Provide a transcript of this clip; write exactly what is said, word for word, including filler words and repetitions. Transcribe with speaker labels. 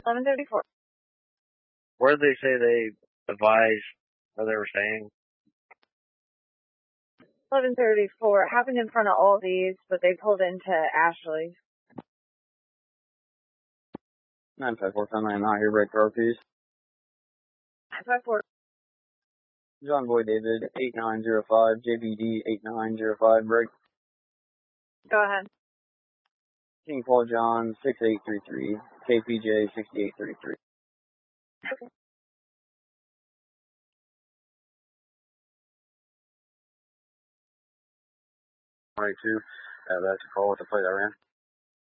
Speaker 1: eleven thirty-four.
Speaker 2: Where did they say they advised what they were saying?
Speaker 1: eleven thirty-four. It happened in front of all these, but they pulled into Ashley.
Speaker 3: nine five four, come in, out here, break car, please.
Speaker 1: nine five four.
Speaker 3: John Boy David, eight nine zero five, J B D eight nine zero five, break.
Speaker 1: Go ahead.
Speaker 3: King Paul John, six eight three three, K P J, sixty-eight thirty-three. twenty-two, uh, that's a call with the plate I ran.